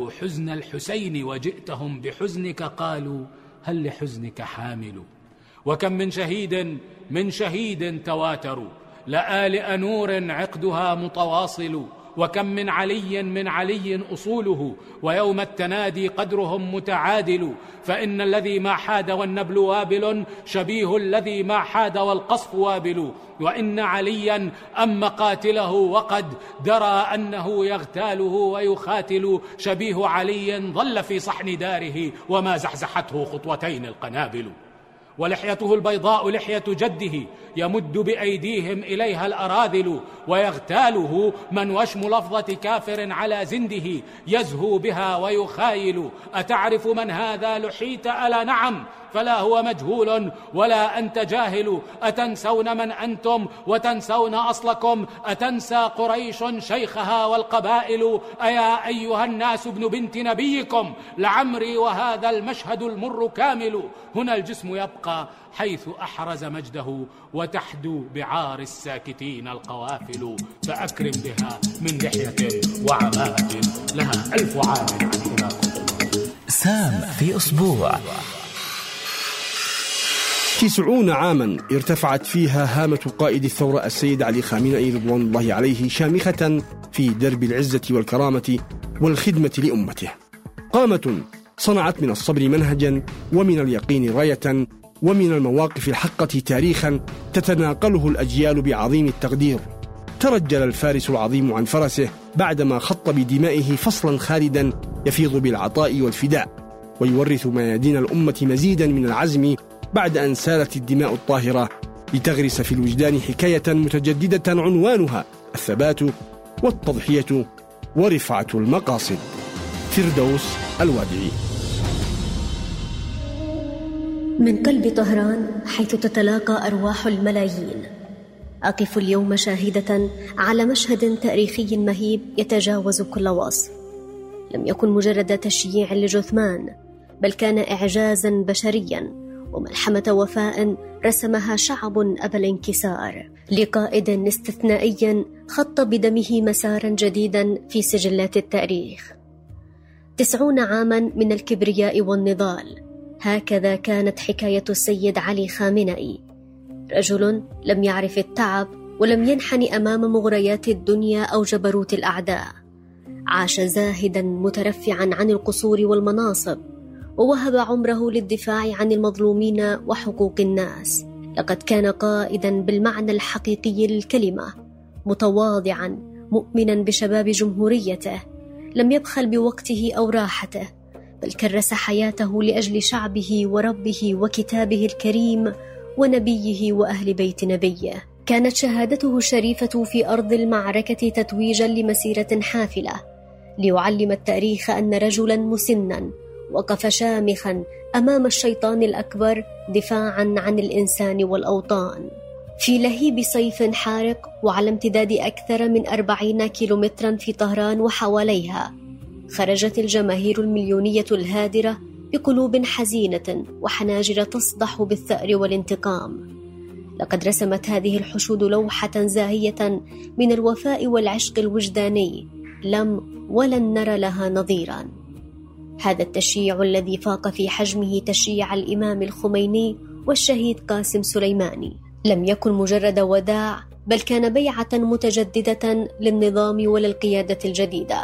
حملوا حزن الحسين وجئتهم بحزنك قالوا هل لحزنك حامل. وكم من شهيد تواتروا لآلئ نور عقدها متواصل. وكم من علي أصوله ويوم التنادي قدرهم متعادل. فإن الذي ما حاد والنبل وابل شبيه الذي ما حاد والقصف وابل. وإن عليا أم قاتله وقد درى أنه يغتاله ويخاتل شبيه علي ظل في صحن داره وما زحزحته خطوتين القنابل. ولحيته البيضاء لحية جده يمد بأيديهم إليها الأراذل. ويغتاله من وشم لفظة كافر على زنده يزهو بها ويخايل. أتعرف من هذا لحيت ألا نعم فلا هو مجهول ولا أنت جاهل. أتنسون من أنتم وتنسون أصلكم. أتنسى قريش شيخها والقبائل. أيا أيها الناس ابن بنت نبيكم لعمري وهذا المشهد المر كامل. هنا الجسم يبقى حيث أحرز مجده وتحدو بعار الساكتين القوافل. فأكرم بها من لحية وعمامة لها 1000 عام عن حماكم. سام في أسبوع. 90 عاما ارتفعت فيها هامة قائد الثورة السيد علي خامنئي رضوان الله عليه شامخة في درب العزة والكرامة والخدمة لأمته. قامة صنعت من الصبر منهجا ومن اليقين راية ومن المواقف الحقة تاريخا تتناقله الأجيال بعظيم التقدير. ترجل الفارس العظيم عن فرسه بعدما خط بدمائه فصلا خالدا يفيض بالعطاء والفداء ويورث ميادين الأمة مزيدا من العزم بعد أن سالت الدماء الطاهرة لتغرس في الوجدان حكاية متجددة عنوانها الثبات والتضحية ورفعة المقاصد. فردوس الوادعي. من قلب طهران حيث تتلاقى أرواح الملايين أقف اليوم شاهدة على مشهد تاريخي مهيب يتجاوز كل وصف. لم يكن مجرد تشييع لجثمان بل كان إعجازا بشريا وملحمة وفاء رسمها شعب أبى الانكسار لقائد استثنائي خط بدمه مسارا جديدا في سجلات التاريخ. 90 عاما من الكبرياء والنضال، هكذا كانت حكاية السيد علي خامنئي. رجل لم يعرف التعب ولم ينحني أمام مغريات الدنيا أو جبروت الأعداء. عاش زاهدا مترفعا عن القصور والمناصب ووهب عمره للدفاع عن المظلومين وحقوق الناس. لقد كان قائدا بالمعنى الحقيقي للكلمة، متواضعا مؤمنا بشباب جمهوريته، لم يبخل بوقته أو راحته بل كرس حياته لأجل شعبه وربه وكتابه الكريم ونبيه وأهل بيت نبيه. كانت شهادته الشريفة في أرض المعركة تتويجا لمسيرة حافلة ليعلم التاريخ أن رجلا مسنا وقف شامخا أمام الشيطان الأكبر دفاعا عن الإنسان والأوطان. في لهيب صيف حارق وعلى امتداد أكثر من 40 كيلومترا في طهران وحواليها، خرجت الجماهير المليونية الهادرة بقلوب حزينة وحناجر تصدح بالثأر والانتقام. لقد رسمت هذه الحشود لوحة زاهية من الوفاء والعشق الوجداني لم ولن نرى لها نظيرا. هذا التشييع الذي فاق في حجمه تشييع الإمام الخميني والشهيد قاسم سليماني لم يكن مجرد وداع بل كان بيعة متجددة للنظام وللقيادة الجديدة.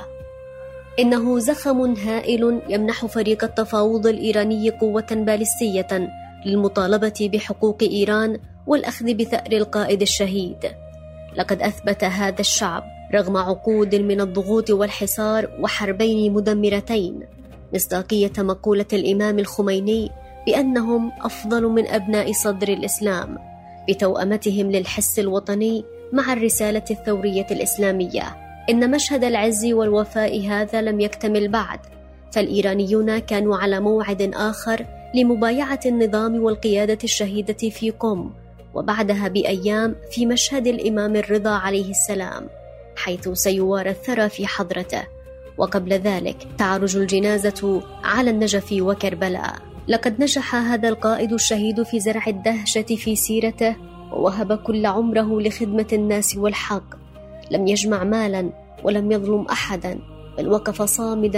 إنه زخم هائل يمنح فريق التفاوض الإيراني قوة باليستية للمطالبة بحقوق إيران والأخذ بثأر القائد الشهيد. لقد أثبت هذا الشعب رغم عقود من الضغوط والحصار وحربين مدمرتين مصداقية مقولة الإمام الخميني بأنهم أفضل من أبناء صدر الإسلام، بتوأمتهم للحس الوطني مع الرسالة الثورية الإسلامية. إن مشهد العز والوفاء هذا لم يكتمل بعد، فالإيرانيون كانوا على موعد آخر لمبايعة النظام والقيادة الشهيدة في قم، وبعدها بأيام في مشهد الإمام الرضا عليه السلام حيث سيوارى الثرى في حضرته، وقبل ذلك تعرج الجنازة على النجف وكربلاء. لقد نجح هذا القائد الشهيد في زرع الدهشة في سيرته ووهب كل عمره لخدمة الناس والحق. لم يجمع مالا ولم يظلم أحدا بل وقف صامدا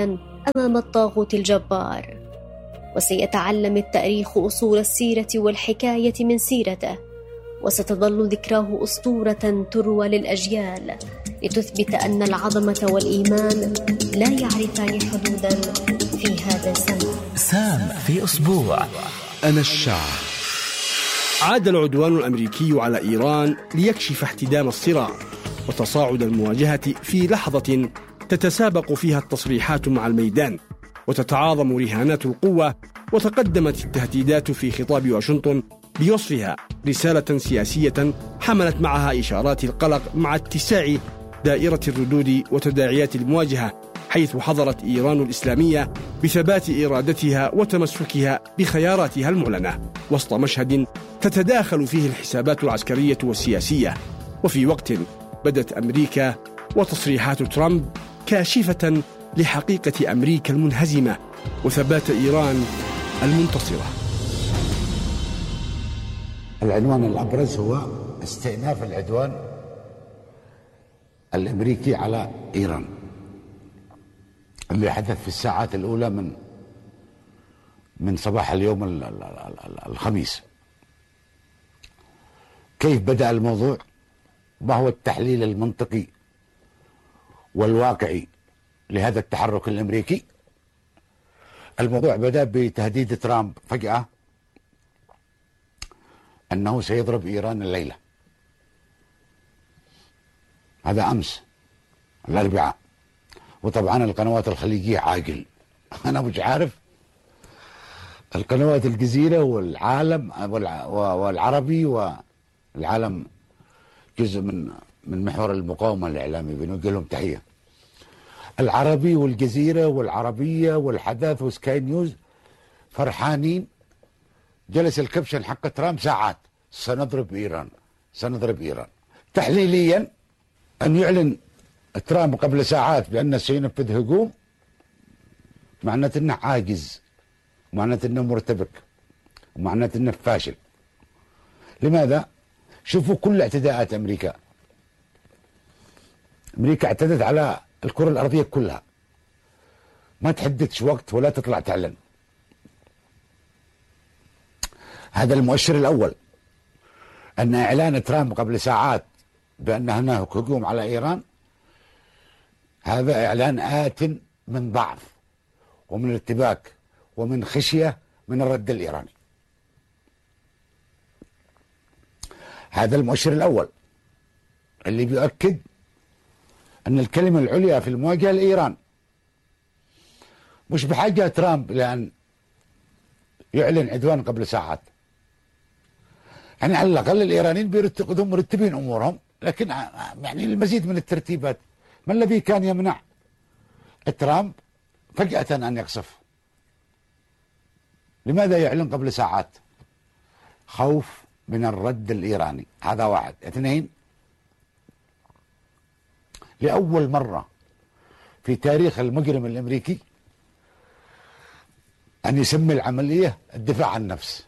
أمام الطاغوت الجبار. وسيتعلم التاريخ أصول السيرة والحكاية من سيرته، وستظل ذكراه أسطورة تروى للأجيال لتثبت أن العظمة والإيمان لا يعرفان حدودا في هذا الزمن. سام في أسبوع. أنا الشاعر. عاد العدوان الأمريكي على إيران ليكشف احتدام الصراع وتصاعد المواجهة في لحظة تتسابق فيها التصريحات مع الميدان، وتتعاظم رهانات القوة، وتقدمت التهديدات في خطاب واشنطن بوصفها رسالة سياسية حملت معها إشارات القلق مع اتساع دائرة الردود وتداعيات المواجهة، حيث حضرت إيران الإسلامية بثبات إرادتها وتمسكها بخياراتها المعلنة وسط مشهد تتداخل فيه الحسابات العسكرية والسياسية، وفي وقت بدت أمريكا وتصريحات ترامب كاشفة لحقيقة أمريكا المنهزمة وثبات إيران المنتصرة. العنوان الأبرز هو استئناف العدوان الأمريكي على إيران اللي حدث في الساعات الأولى من صباح اليوم الخميس. كيف بدأ الموضوع؟ ما هو التحليل المنطقي والواقعي لهذا التحرك الأمريكي؟ الموضوع بدأ بتهديد ترامب فجأة أنه سيضرب إيران الليلة. هذا أمس الأربعاء. وطبعا القنوات الخليجية عاقل، أنا مش عارف القنوات الجزيرة والعالم والعربي والعالم جزء من محور المقاومة الإعلامي، بنوجه لهم تحية. العربي والجزيرة والعربية والحدث وسكاي نيوز فرحانين. جلس الكبشن حق ترامب ساعات، سنضرب إيران سنضرب إيران. تحليليا أن يعلن ترامب قبل ساعات بأنه سينفذ هجوم معناته أنه عاجز، معناته أنه مرتبك، ومعناته أنه فاشل. لماذا؟ شوفوا كل اعتداءات أمريكا. أمريكا اعتدت على الكرة الأرضية كلها، ما تحددش وقت ولا تطلع تعلن. هذا المؤشر الأول، أن إعلان ترامب قبل ساعات بأن هناك هجوم على إيران هذا إعلان آت من ضعف ومن ارتباك ومن خشية من الرد الإيراني. هذا المؤشر الأول اللي بيؤكد أن الكلمة العليا في المواجهة لإيران. مش بحاجة ترامب لأن يعلن عدوان قبل ساعات، يعني على الأقل الإيرانيين بيرتقدوا مرتبين أمورهم، لكن يعني المزيد من الترتيبات. ما الذي كان يمنع ترامب فجأة أن يقصف؟ لماذا يعلن قبل ساعات؟ خوف من الرد الإيراني. هذا واحد. اثنين، لأول مرة في تاريخ المجرم الأمريكي أن يسمي العملية الدفاع عن النفس.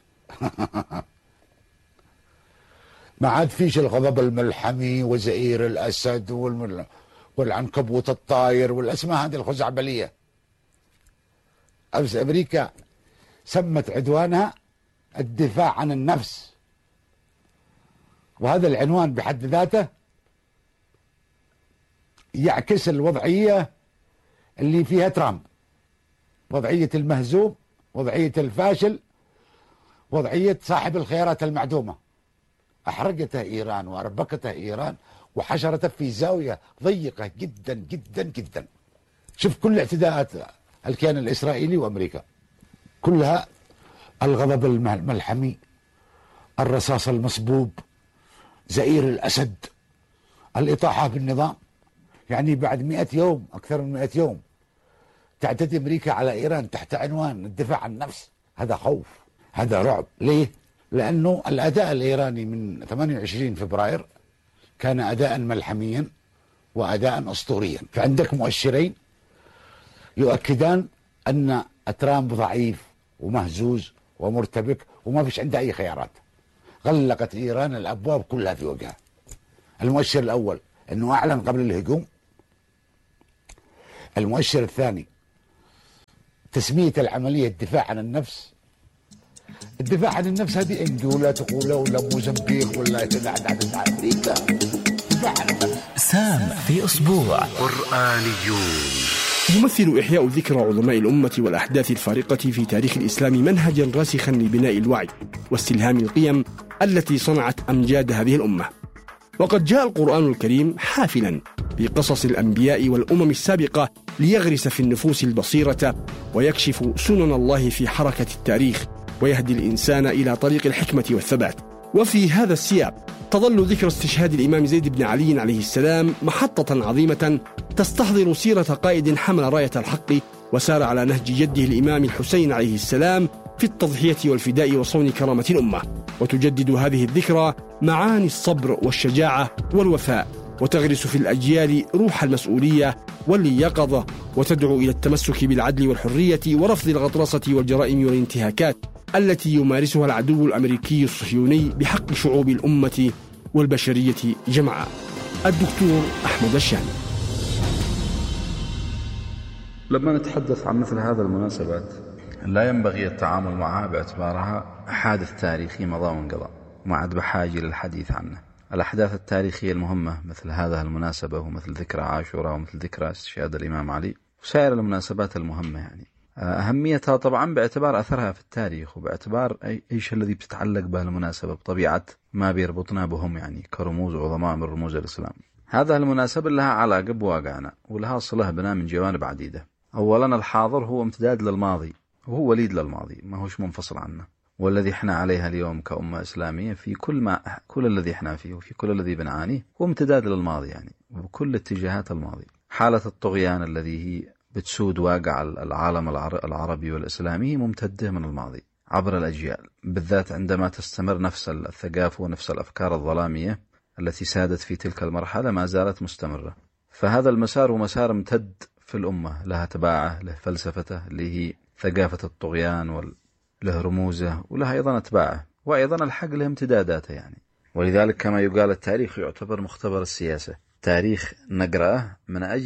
ما عاد فيش الغضب الملحمي وزئير الأسد والعنكبوت الطاير والأسماء هذه الخزعبلية. أمريكا سمت عدوانها الدفاع عن النفس، وهذا العنوان بحد ذاته يعكس الوضعية اللي فيها ترامب، وضعية المهزوم، وضعية الفاشل، وضعية صاحب الخيارات المعدومة. أحرقته إيران وأربكته إيران وحشرته في زاوية ضيقة جدا جدا جدا. شوف كل اعتداءات الكيان الإسرائيلي وأمريكا كلها الغضب الملحمي، الرصاص المصبوب، زئير الأسد، الإطاحة بالنظام. يعني بعد 100 يوم، أكثر من 100 يوم، تعتدي أمريكا على إيران تحت عنوان الدفاع عن النفس. هذا خوف، هذا رعب. ليه؟ لأنه الأداء الإيراني من 28 فبراير كان أداء ملحميا وأداء أسطوريا. فعندك مؤشرين يؤكدان أن ترامب ضعيف ومهزوز ومرتبك وما فيش عنده أي خيارات. غلقت إيران الأبواب كلها في وجهها. المؤشر الأول أنه أعلن قبل الهجوم. المؤشر الثاني تسمية العملية الدفاع عن النفس. الدفاع عن النفس هذه انجولا تقول ولا موزمبيق ولا يتبعد عن أمريكا. دفاع عن النفس. سام في أسبوع قرآنيون. يمثل إحياء ذكرى عظماء الأمة والأحداث الفارقة في تاريخ الإسلام منهجا راسخا لبناء الوعي واستلهام القيم التي صنعت أمجاد هذه الأمة. وقد جاء القرآن الكريم حافلا بقصص الأنبياء والأمم السابقة ليغرس في النفوس البصيرة ويكشف سنن الله في حركة التاريخ ويهدي الإنسان إلى طريق الحكمة والثبات. وفي هذا السياق تظل ذكرى استشهاد الإمام زيد بن علي عليه السلام محطة عظيمة تستحضر سيرة قائد حمل راية الحق وسار على نهج جده الإمام الحسين عليه السلام في التضحية والفداء وصون كرامة الأمة، وتجدد هذه الذكرى معاني الصبر والشجاعة والوفاء، وتغرس في الأجيال روح المسؤولية واليقظة، وتدعو إلى التمسك بالعدل والحرية ورفض الغطرسة والجرائم والانتهاكات التي يمارسها العدو الأمريكي الصهيوني بحق شعوب الأمة والبشرية جمعاء. الدكتور أحمد الشامي. لما نتحدث عن مثل هذا المناسبات لا ينبغي التعامل معها باعتبارها حادث تاريخي مضى وانقضى، ما عاد بحاجة للحديث عنه. الأحداث التاريخية المهمة مثل هذه المناسبة ومثل ذكرى عاشوراء ومثل ذكرى استشهاد الإمام علي وسائر المناسبات المهمة يعني أهميتها طبعا باعتبار أثرها في التاريخ وباعتبار إيش الذي بتتعلق به المناسبة بطبيعة ما بيربطنا بهم يعني كرموز عظماء من رموز الإسلام. هذا المناسبة لها علاقة بواقعنا ولها صلة بنا من جوانب عديدة. أولا الحاضر هو امتداد للماضي وهو وليد للماضي، ما هوش منفصل عنه، والذي احنا عليها اليوم كأمة إسلامية في كل الذي احنا فيه وفي كل الذي بنعانيه هو امتداد للماضي يعني وبكل اتجاهات الماضي. حالة الطغيان الذي هي بتسود واقع العالم العربي والإسلامي ممتدة من الماضي عبر الأجيال، بالذات عندما تستمر نفس الثقافة ونفس الأفكار الظلامية التي سادت في تلك المرحلة ما زالت مستمرة. فهذا المسار هو مسار امتد في الأمة، لها تباعه، له فلسفته اللي هي ثقافة الطغيان له رموزه ولها أيضا أتباعه، وأيضا الحق له امتداداته يعني. ولذلك كما يقال التاريخ يعتبر مختبر السياسة، تاريخ نقرأه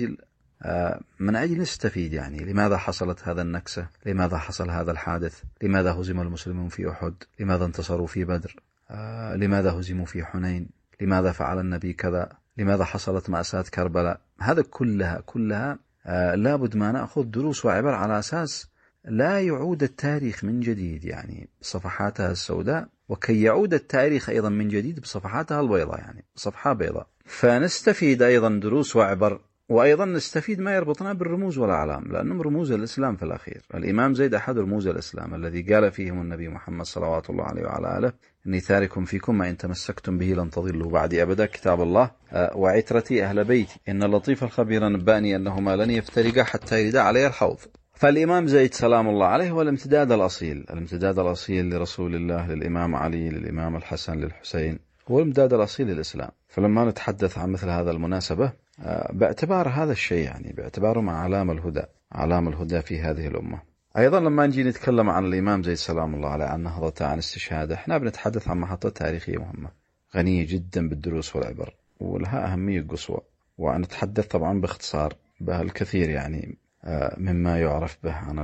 من أجل نستفيد يعني لماذا حصلت هذا النكسة، لماذا حصل هذا الحادث، لماذا هزم المسلمون في أحد، لماذا انتصروا في بدر، لماذا هزموا في حنين، لماذا فعل النبي كذا، لماذا حصلت مأساة كربلاء. هذا كلها لابد ما نأخذ دروس وعبر على أساس لا يعود التاريخ من جديد يعني بصفحاتها السوداء، وكي يعود التاريخ أيضا من جديد بصفحاتها البيضاء يعني صفحة بيضاء. فنستفيد أيضا دروس وعبر، وأيضا نستفيد ما يربطنا بالرموز والأعلام، لأنهم رموز الإسلام في الأخير. الإمام زيد أحد رموز الإسلام الذي قال فيهم النبي محمد صلوات الله عليه وعلى آله: إني تارك فيكم ما إن تمسكتم به لن تضلوا بعدي أبدا، كتاب الله وعترتي أهل بيتي، إن اللطيف الخبير نبأني أنهما لن يفترقا حتى يرد علي الحوض. فالإمام زيد سلام الله عليه هو الامتداد الأصيل لرسول الله، للإمام علي، للإمام الحسن، للحسين، هو الامتداد الأصيل للإسلام. فلما نتحدث عن مثل هذا المناسبة باعتبار هذا الشيء يعني باعتباره مع علام الهدى في هذه الأمة. أيضا لما نجي نتكلم عن الإمام زيد سلام الله عليه، عن نهضته، عن استشهاده، احنا بنتحدث عن محطة تاريخية مهمة غنية جدا بالدروس والعبر ولها أهمية قصوى. ونتحدث طبعا باختصار بهالكثير يعني مما يعرف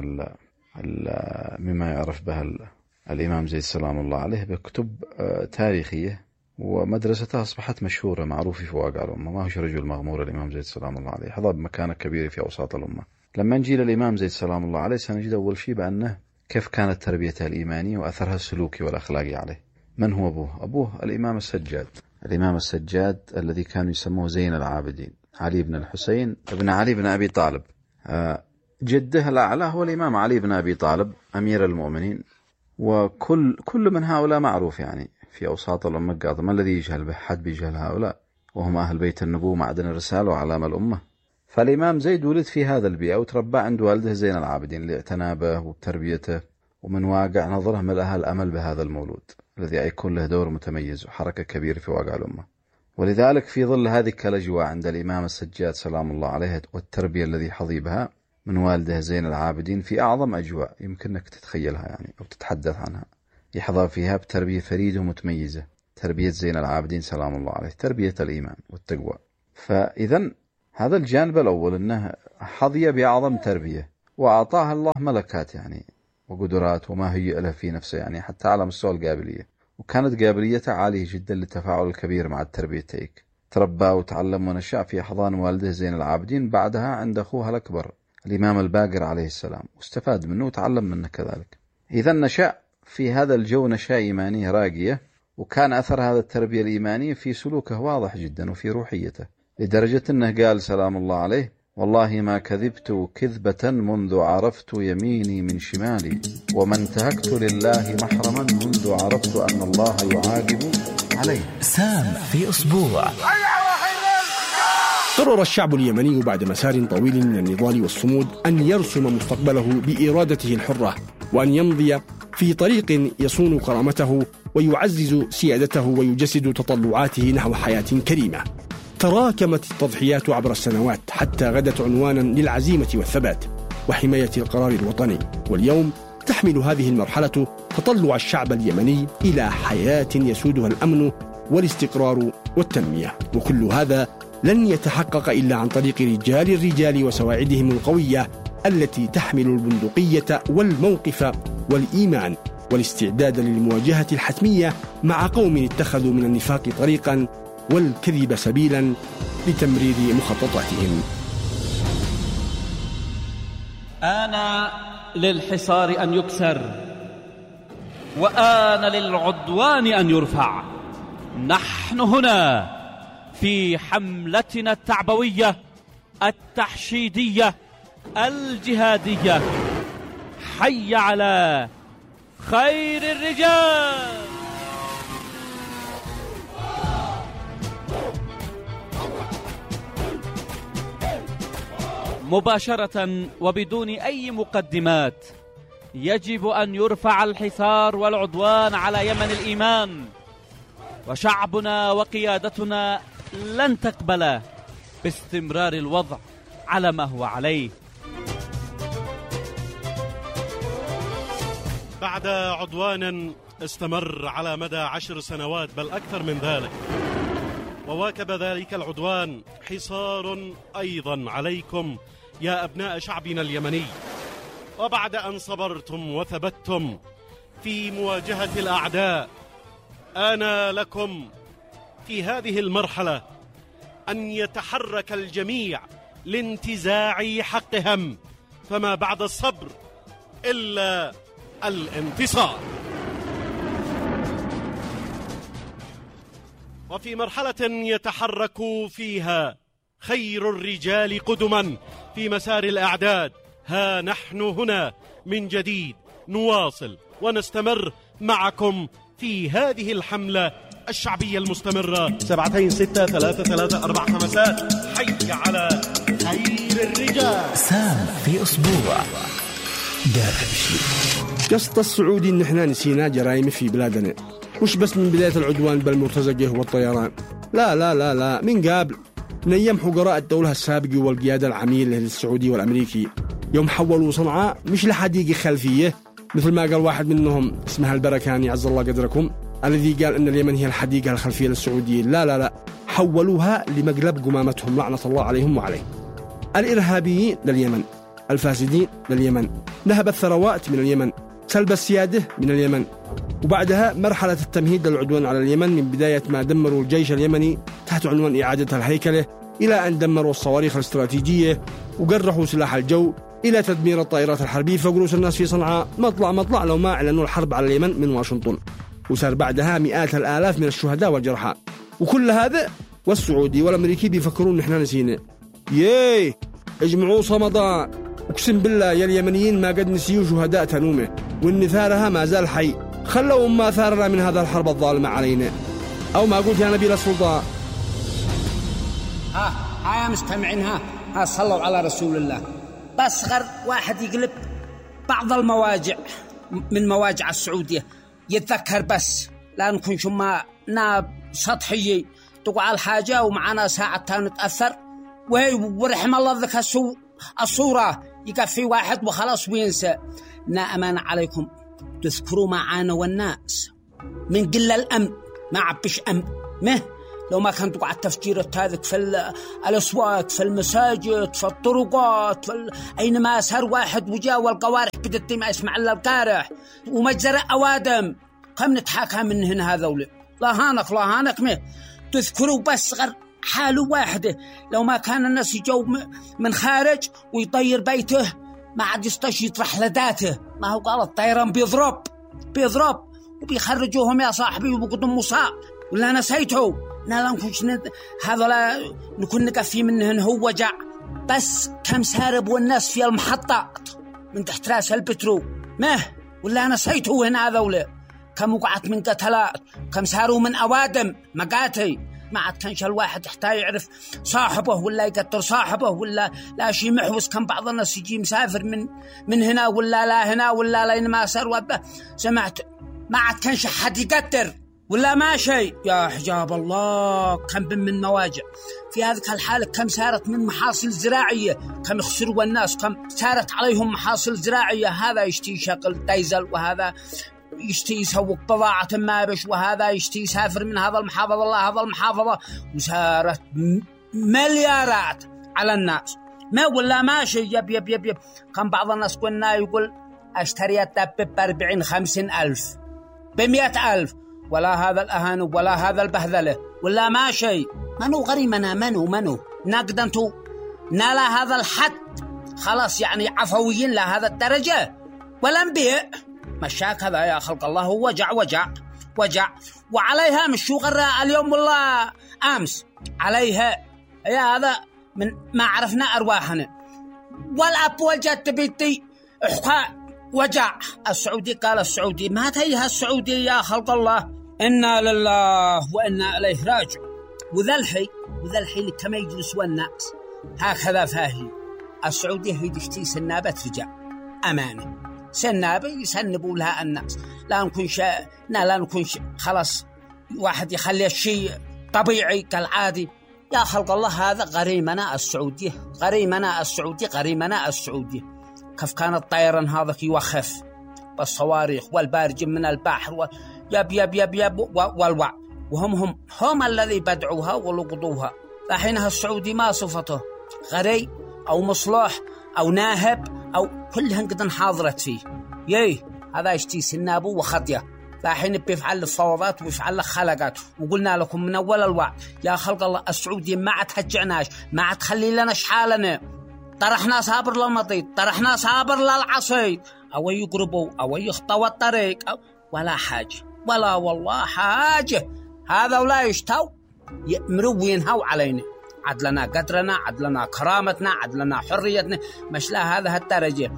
به الإمام زيد سلام الله عليه بكتب تاريخية، ومدرسته أصبحت مشهورة معروفة في واقع الأمة. ما هوش رجل مغمور الإمام زيد سلام الله عليه، حظى بمكانة كبيرة في أوساط الأمة. لما نجي للإمام زيد سلام الله عليه سنجد أول شيء بأنه كيف كانت تربيته الإيمانية وأثرها السلوكي والأخلاقي عليه. من هو أبوه؟ أبوه الإمام السجاد الذي كانوا يسموه زين العابدين، علي بن الحسين ابن علي بن أبي طالب. جده الأعلى هو الإمام علي بن أبي طالب أمير المؤمنين، وكل من هؤلاء معروف يعني في أوساط الأمة قاطع. ما الذي يجهل به؟ حد بيجهل هؤلاء، وهم أهل بيت النبوة، معدن الرسالة وعلام الأمة. فالإمام زيد ولد في هذا البيئة وتربى عند والده زين العابدين اللي اعتنى به وبتربيته، ومن واقع نظره ملأها الأمل بهذا المولود الذي يكون له دور متميز وحركة كبيرة في واقع الأمة. ولذلك في ظل هذه الأجواء عند الإمام السجاد سلام الله عليه والتربية الذي حظي بها من والده زين العابدين في أعظم أجواء يمكنك تتخيلها يعني أو تتحدث عنها، يحظى فيها بتربية فريدة ومتميزة، تربية زين العابدين سلام الله عليه، تربية الإيمان والتقوى. فإذن هذا الجانب الأول أنه حظي بأعظم تربية وأعطاها الله ملكات يعني وقدرات وما هي له في نفسه يعني حتى على مستوى القابلية، وكانت قابليته عالية جدا للتفاعل الكبير مع التربية تيك. تربى وتعلم ونشأ في أحضان والده زين العابدين، بعدها عند أخوها الأكبر الإمام الباقر عليه السلام، واستفاد منه وتعلم منه كذلك. إذا نشأ في هذا الجو نشأة إيمانية راقية، وكان أثر هذا التربية الإيمانية في سلوكه واضح جدا وفي روحيته، لدرجة أنه قال سلام الله عليه: والله ما كذبت كذبة منذ عرفت يميني من شمالي، وما انتهكت لله محرما منذ عرفت أن الله يعاقب عليه. سام في أسبوع. قرر الشعب اليمني بعد مسار طويل من النضال والصمود أن يرسم مستقبله بإرادته الحرة، وأن يمضي في طريق يصون كرامته ويعزز سيادته ويجسد تطلعاته نحو حياة كريمة. تراكمت التضحيات عبر السنوات حتى غدت عنوانا للعزيمة والثبات وحماية القرار الوطني، واليوم تحمل هذه المرحلة تطلع الشعب اليمني إلى حياة يسودها الأمن والاستقرار والتنمية، وكل هذا لن يتحقق إلا عن طريق رجال الرجال وسواعدهم القوية التي تحمل البندقية والموقف والإيمان والاستعداد للمواجهة الحتمية مع قوم اتخذوا من النفاق طريقا والكذب سبيلا لتمرير مخططاتهم. آن للحصار أن يكسر، وآن للعدوان أن يرفع. نحن هنا في حملتنا التعبوية التحشيدية الجهادية. حي على خير الرجال. مباشرة وبدون أي مقدمات يجب أن يرفع الحصار والعدوان على يمن الإيمان، وشعبنا وقيادتنا لن تقبل باستمرار الوضع على ما هو عليه. بعد عدوان استمر على مدى 10 سنوات بل أكثر من ذلك، وواكب ذلك العدوان حصار أيضا عليكم يا أبناء شعبنا اليمني. وبعد أن صبرتم وثبتتم في مواجهة الأعداء، آن لكم في هذه المرحلة أن يتحرك الجميع لانتزاع حقهم، فما بعد الصبر إلا الانتصار. وفي مرحلة يتحرك فيها خير الرجال قدما في مسار الأعداد، ها نحن هنا من جديد نواصل ونستمر معكم في هذه الحملة الشعبية المستمرة. 7 6 3 3 4 5. حي على خير الرجال. سام في أسبوع. دافع بشيء. قصة السعودي إن إحنا نسينا جرائم في بلادنا، مش بس من بداية العدوان بالمرتزقة والطيران، لا لا لا لا، من قبل، من أيام حقراء الدولة السابقة والقيادة العميلة للسعودي والأمريكي، يوم حولوا صنعاء مش لحديقة خلفية مثل ما قال واحد منهم اسمها البركاني عز الله قدركم، الذي قال أن اليمن هي الحديقة الخلفية للسعوديين. لا لا لا، حولوها لمقلب قمامتهم لعنة الله عليهم وعليه. الإرهابيين لليمن، الفاسدين لليمن، نهب الثروات من اليمن، سلب السيادة من اليمن. وبعدها مرحلة التمهيد للعدوان على اليمن، من بداية ما دمروا الجيش اليمني تحت عنوان إعادة الهيكلة، إلى أن دمروا الصواريخ الاستراتيجية وقرحوا سلاح الجو، إلى تدمير الطائرات الحربية فوق رؤوس الناس في صنعاء. مطلع لو ما أعلنوا الحرب على اليمن من واشنطن، وصار بعدها مئات الآلاف من الشهداء والجرحى. وكل هذا والسعودي والأمريكي بيفكرون نحن نسينا. ياي اجمعوا صمدان، أقسم بالله يا اليمنيين ما قد نسيوا شهداء تنومه، وإن ثارها ما زال حي. خلوا ما ثارنا من هذا الحرب الظالمة علينا، أو ما قلت يا نبيل السلطان. ها يا مستمعين، ها صلوا على رسول الله. بصغر واحد يقلب بعض المواجع من مواجع السعودية يتذكر، بس لا نكون شما ناب سطحية تقع الحاجة ومعنا ساعة نتأثر، ورحم الله ذك الصورة يكفي واحد وخلاص وينسى. أمان عليكم تذكروا معانا والناس من قلة الأمن، ما عبش أمن، لو ما كان تقعد تفجيرات هذه في الأسواق، في المساجد، في الطرقات، أينما سهر واحد وجاء والقوارح بدت ما يسمع إلا القارح ومجزرة أوادم. كم نتحاكى من هنا هذولي؟ لا هانك ما تذكروا بس غير حاله واحدة. لو ما كان الناس يجوا من خارج ويطير بيته ما عاد يستشيط رحلته. ما هو قال الطيران بيضرب وبيخرجوهم يا صاحبي وبقدم مصاب. ولا نسيته لا نكونش هذا لا نكون نقفي منهن. هو وجع بس كم سارب والناس في المحطات من تحت راس البترو ما ولا نسيته هنا هذولا كم وقعت من قتلات، كم ساروا من أوادم مقاتي. ما عاد كانش الواحد يحتاج يعرف صاحبه ولا يقتل صاحبه ولا لا شيء محوس. كم بعض الناس يجي مسافر من هنا ولا لا هنا ولا لين ما سار سمعت ما عاد كانش حد يقتل ولا ما شيء. يا حجاب الله كم من مواجع في هذه الحالة. كم سارت من محاصيل زراعية، كم خسروا الناس، كم سارت عليهم محاصيل زراعية. هذا يشتي شغل ديزل وهذا يشتي يسوق بضاعة ما بش وهذا يشتي يسافر من هذا المحافظة الله هذا المحافظة. وسارت مليارات على الناس ما ولا ماشي. يب كان بعض الناس قلنا يقول اشتري الدبب ب40-50 ألف ب100 ألف ولا هذا الأهان ولا هذا البهذلة ولا ماشي. منو غريمنا منو نقدنتو نالا هذا الحد خلاص يعني عفويين لهذا الدرجة ولا نبيع مشاك. هذا يا خلق الله هو وجع وعليها مش شغل اليوم والله أمس عليها. يا هذا من ما عرفنا أرواحنا. والأب والجد بيتي إحقاء وجع. السعودي قال السعودي ما تيها السعودي يا خلق الله إنا لله وإنا إليه راجع. وذا الحي اللي كما يجلس والناس هكذا فاهي. السعودية هي دشتي سنابة رجال أمانة سنابة يسنبوا لها الناس. لا نكونش خلاص واحد يخلي الشيء طبيعي كالعادي. يا خلق الله هذا غريمنا السعودية. كيف كان الطيران هذا يوخف بالصواريخ والبارج من البحر يب والوع وهم الذي بدعوها ولقضوها. فحينها السعودي ما صفته غري أو مصلح أو ناهب أو كلهن قد حاضرت فيه. هذا يشتي سنابه وخطية. فحين بيفعل الفوضات ويفعل خلقات. وقلنا لكم من أول الوعد يا خلق الله السعودي ما عاد تهجعناش ما عاد تخلي لنا شحالنا. طرحنا صابر للمضيط طرحنا صابر للعصيد أو يقربوا أو يخطوا الطريق ولا حاجة ولا والله حاجة. هذا ولا يشتوا يأمروا وينهوا علينا. عدلنا قدرنا عدلنا كرامتنا عدلنا حريتنا مش لا هذا الدرجة.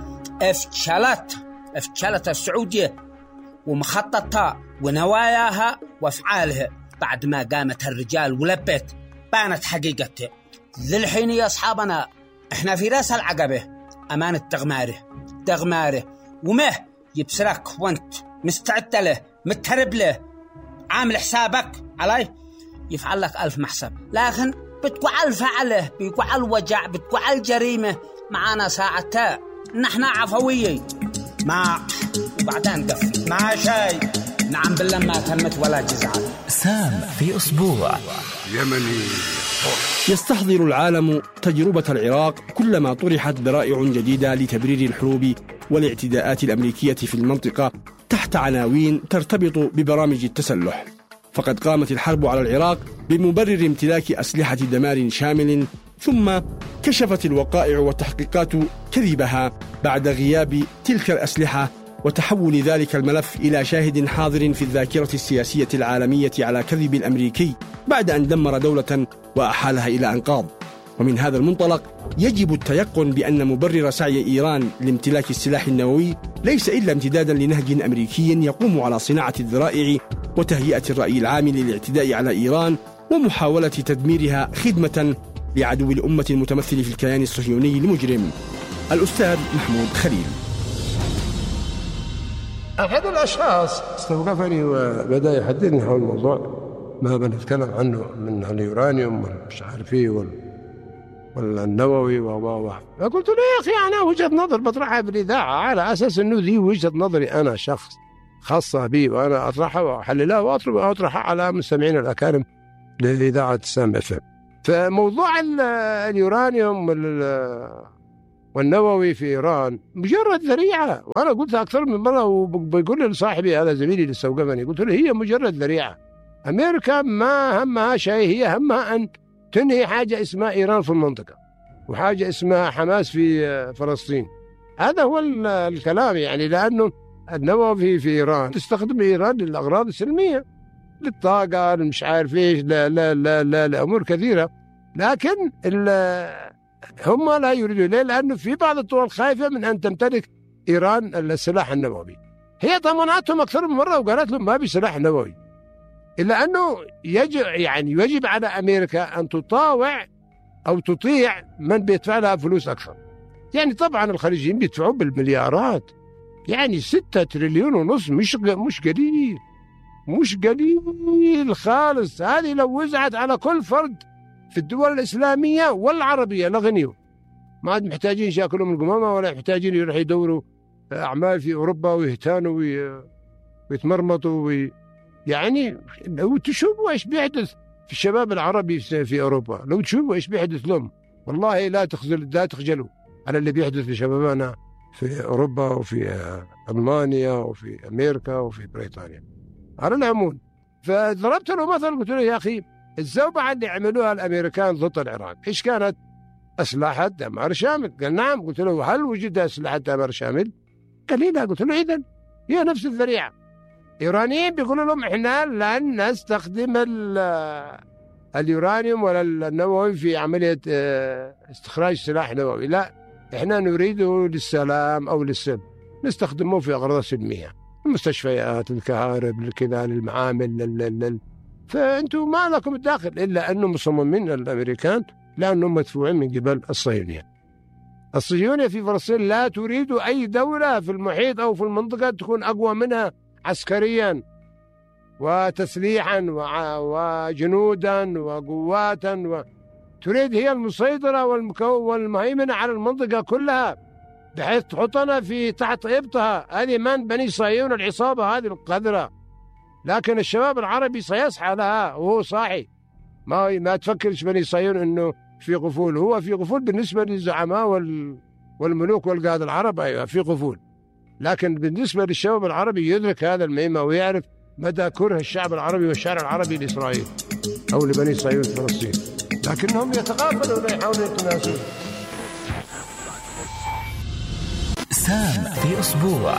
افشلت السعودية ومخططها ونواياها وافعالها بعد ما قامت الرجال ولبت بانت حقيقتها. للحين يا أصحابنا احنا في راس العقبة أمانة تغماره ومه يبسرك وانت مستعد له متهرب له عامل حسابك عليه يفعل لك 1000 محسب. لكن بتقعل فعله بيقعل وجع بتقعل جريمة معانا ساعتها نحن عفويين ما وبعدين قفل ما شيء. نعم بالله ما تمت ولا جزعة. سام في أسبوع يمني. يستحضر العالم تجربة العراق كلما طرحت ذرائع جديدة لتبرير الحروب والاعتداءات الأمريكية في المنطقة تحت عناوين ترتبط ببرامج التسلح. فقد قامت الحرب على العراق بمبرر امتلاك أسلحة دمار شامل، ثم كشفت الوقائع والتحقيقات كذبها بعد غياب تلك الأسلحة وتحول ذلك الملف إلى شاهد حاضر في الذاكرة السياسية العالمية على كذب الأمريكي بعد أن دمر دولة وأحالها إلى أنقاض. ومن هذا المنطلق يجب التيقن بأن مبرر سعي إيران لامتلاك السلاح النووي ليس إلا امتدادا لنهج أمريكي يقوم على صناعة الذرائع وتهيئة الرأي العام للاعتداء على إيران ومحاولة تدميرها خدمة لعدو الأمة المتمثل في الكيان الصهيوني المجرم. الأستاذ محمود خليل. أحد الأشخاص استوقفني وبدأ يحدثني حول الموضوع ما بنتكلم عنه من اليورانيوم والمش عارف ايه والنووي فقلت له يا أخي أنا وجهة نظر بطرحها بالإذاعة على أساس أنه ذي وجهة نظري أنا شخص خاصة بي وأنا أطرحها وأحللها وأطرحها على مستمعين الأكارم لإذاعة سام FM. فموضوع اليورانيوم والنووي في إيران مجرد ذريعة، وأنا قلت أكثر من مرة، وبيقول لصاحبي هذا زميلي اللي استوقفني، قلت له هي مجرد ذريعة. أمريكا ما همها شيء، هي همها أن تنهي حاجة اسمها إيران في المنطقة، وحاجة اسمها حماس في فلسطين. هذا هو الكلام يعني، لأنه النووي في إيران تستخدم إيران للأغراض السلمية، للطاقة، مش عارف إيش، لا لا لا لا لأمور كثيرة. لكن هم لا يريدوا. ليه؟ لأنه في بعض الدول خايفة من أن تمتلك إيران السلاح النووي. هي طمنتهم أكثر من مرة وقالت لهم ما في سلاح نووي، إلا أنه يجب على أمريكا أن تطاوع أو تطيع من بيدفع لها فلوس أكثر. يعني طبعا الخليجيين بيدفعوا بالمليارات، يعني 6 تريليون ونص، مش قليل، مش قليل خالص. هذه لو وزعت على كل فرد في الدول الإسلامية والعربية لغنيوا، ما عاد محتاجين ياكلوا من القمامة، ولا محتاجين يروحوا يدوروا أعمال في أوروبا ويهتانوا ويتمرمطوا يعني لو تشوفوا إيش بيحدث في الشباب العربي في أوروبا، لو تشوفوا إيش بيحدث لهم، والله لا تخجلوا على اللي بيحدث لشبابنا في أوروبا وفي ألمانيا وفي أمريكا وفي بريطانيا على العموم. فضربت له مثل، قلت له يا أخي الزوبعة اللي عملوها الأمريكان ضد العراق إيش كانت؟ أسلحة دمار شامل. قال نعم. قلت له هل وجد أسلحة دمار شامل؟ قال لي لا. قلت له إذن هي نفس الذريعة. إيرانيين بيقولوا لهم إحنا لن نستخدم اليورانيوم ولا النووي في عملية استخراج سلاح نووي، لا، إحنا نريده للسلام أو للسلم، نستخدمه في أغراض سلمية، المستشفيات، الكهارب، الكذا، المعامل، فأنتم ما لكم الداخل. إلا أنهم مصممين الأمريكان لأنهم مدفوعين من قبل الصهيونية. الصهيونية في فلسطين لا تريد أي دولة في المحيط أو في المنطقة تكون أقوى منها عسكريا وتسليحا وجنودا وقواتا، تريد هي المسيطرة والمهيمنة على المنطقة كلها، بحيث تحطنا في تحت إبطها. هذه من بني صهيون، العصابة هذه القذرة. لكن الشباب العربي سيصحى لها وهو صاحي، ما تفكرش بني صهيون إنه في غفول. هو في غفول بالنسبة للزعماء والملوك والقادة العرب، أيوة في غفول، لكن بالنسبة للشباب العربي يدرك هذا المهمة ويعرف مدى كره الشعب العربي والشارع العربي لإسرائيل أو لبني صهيون في فلسطين، لكنهم يتغافلون ويحاولون يتناسون. سام في أسبوع.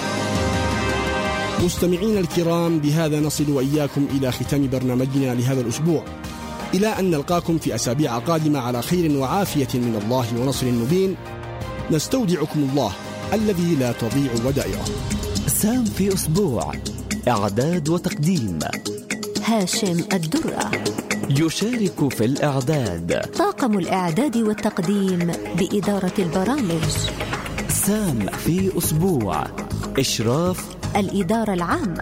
مستمعين الكرام، بهذا نصل وإياكم إلى ختام برنامجنا لهذا الأسبوع، إلى أن نلقاكم في أسابيع قادمة على خير وعافية من الله ونصر مبين. نستودعكم الله الذي لا تضيع ودائعه. سام في أسبوع، إعداد وتقديم هاشم الدرة. يشارك في الإعداد طاقم الإعداد والتقديم بإدارة البرامج. سام في أسبوع، إشراف الإدارة العامة.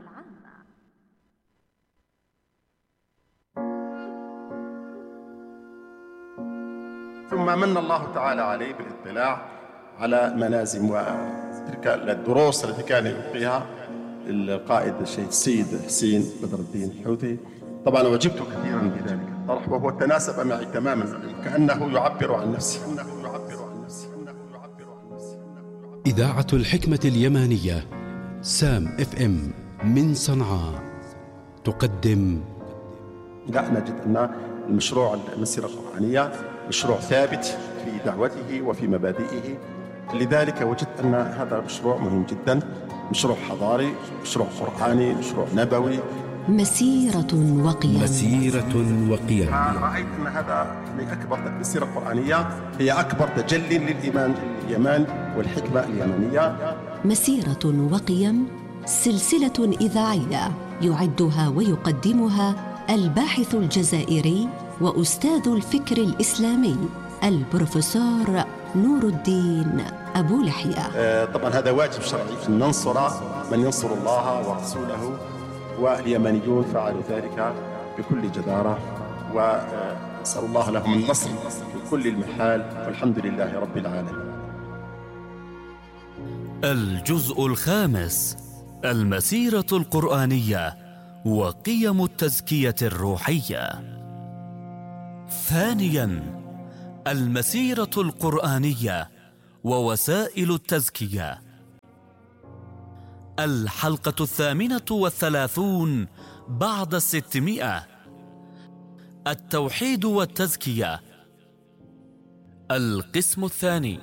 ثم من الله تعالى عليه بالاطلاع على منازم وتلك الدروس التي كان يلقيها القائد الشهيد السيد حسين بدر الدين الحوثي. طبعا وجبت كثيرا بذلك الطرح، وهو تناسب معي تماما، كأنه يعبر عن نفسه. إذاعة الحكمة اليمانية سام FM من صنعاء تقدم. لا نجد أن المشروع المسيرة القرآنية مشروع ثابت في دعوته وفي مبادئه، لذلك وجدت أن هذا مشروع مهم جدا، مشروع حضاري، مشروع قرآني، مشروع نبوي، مسيرة وقيم. رأيت أن هذا أكبر مسيرة قرآنية، هي أكبر تجلي للإيمان اليمان والحكمة اليمنية. مسيرة وقيم، سلسلة إذاعية يعدها ويقدمها الباحث الجزائري وأستاذ الفكر الإسلامي البروفيسور نور الدين أبو لحية. طبعا هذا واجب شرعي أن ننصر من ينصر الله ورسوله، واليمنيون فعلوا ذلك بكل جدارة، ونسأل الله لهم النصر في كل المحال، والحمد لله رب العالمين. الجزء الخامس، المسيرة القرآنية وقيم التزكية الروحية. ثانياً، المسيرة القرآنية ووسائل التزكية. الحلقة 38 بعد 600. التوحيد والتزكية. القسم الثاني.